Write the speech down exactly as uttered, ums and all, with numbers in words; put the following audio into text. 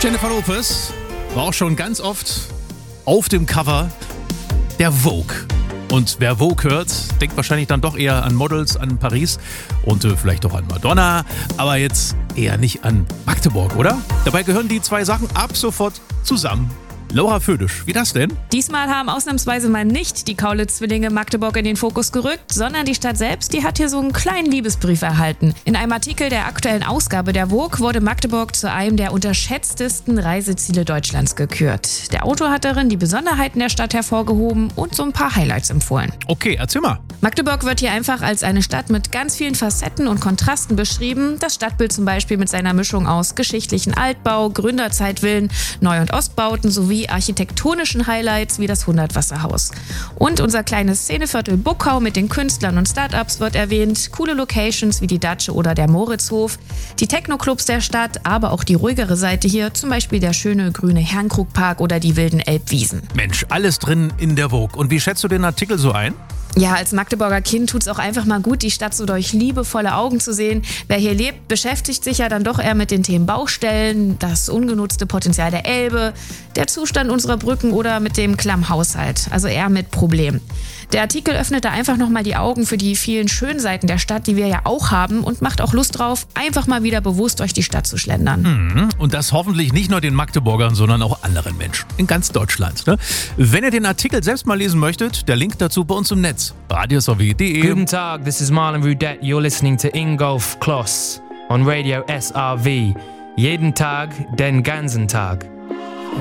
Jennifer Lopez war auch schon ganz oft auf dem Cover der Vogue. Und wer Vogue hört, denkt wahrscheinlich dann doch eher an Models, an Paris und äh, vielleicht auch an Madonna, aber jetzt eher nicht an Magdeburg, oder? Dabei gehören die zwei Sachen ab sofort zusammen. Laura Födisch, wie das denn? Diesmal haben ausnahmsweise mal nicht die Kaulitz-Zwillinge Magdeburg in den Fokus gerückt, sondern die Stadt selbst, die hat hier so einen kleinen Liebesbrief erhalten. In einem Artikel der aktuellen Ausgabe der Vogue wurde Magdeburg zu einem der unterschätztesten Reiseziele Deutschlands gekürt. Der Autor hat darin die Besonderheiten der Stadt hervorgehoben und so ein paar Highlights empfohlen. Okay, erzähl mal. Magdeburg wird hier einfach als eine Stadt mit ganz vielen Facetten und Kontrasten beschrieben. Das Stadtbild zum Beispiel mit seiner Mischung aus geschichtlichen Altbau, Gründerzeitvillen, Neu- und Ostbauten sowie architektonischen Highlights wie das Hundertwasserhaus. Und unser kleines Szeneviertel Buckau mit den Künstlern und Startups wird erwähnt, coole Locations wie die Datsche oder der Moritzhof, die Techno-Clubs der Stadt, aber auch die ruhigere Seite hier, zum Beispiel der schöne grüne Herrenkrugpark oder die wilden Elbwiesen. Mensch, alles drin in der Vogue. Und wie schätzt du den Artikel so ein? Ja, als Magdeburger Kind tut's auch einfach mal gut, die Stadt so durch liebevolle Augen zu sehen. Wer hier lebt, beschäftigt sich ja dann doch eher mit den Themen Baustellen, das ungenutzte Potenzial der Elbe, der Zustand unserer Brücken oder mit dem klammen Haushalt, also eher mit Problemen. Der Artikel öffnet da einfach nochmal die Augen für die vielen schönen Seiten der Stadt, die wir ja auch haben und macht auch Lust drauf, einfach mal wieder bewusst durch die Stadt zu schlendern. Mhm. Und das hoffentlich nicht nur den Magdeburgern, sondern auch anderen Menschen in ganz Deutschland. Ne? Wenn ihr den Artikel selbst mal lesen möchtet, der Link dazu bei uns im Netz. radiosw punkt de. Guten Tag, this is Marlon Rudette. You're listening to Ingolf Kloss on Radio S R V. Jeden Tag, den ganzen Tag.